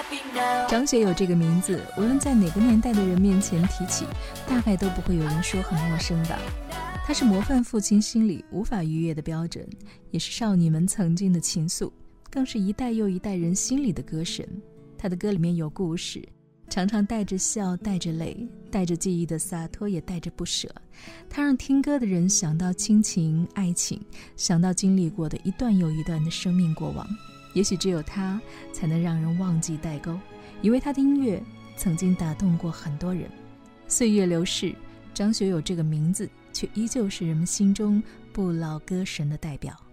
张学友这个名字，无论在哪个年代的人面前提起，大概都不会有人说很陌生吧。他是模范父亲心里无法逾越的标准，也是少女们曾经的情愫，更是一代又一代人心里的歌神。他的歌里面有故事，常常带着笑，带着泪，带着记忆的洒脱，也带着不舍。他让听歌的人想到亲情、爱情，想到经历过的一段又一段的生命过往。也许只有他才能让人忘记代沟，因为他的音乐曾经打动过很多人。岁月流逝，张学友这个名字却依旧是人们心中不老歌神的代表。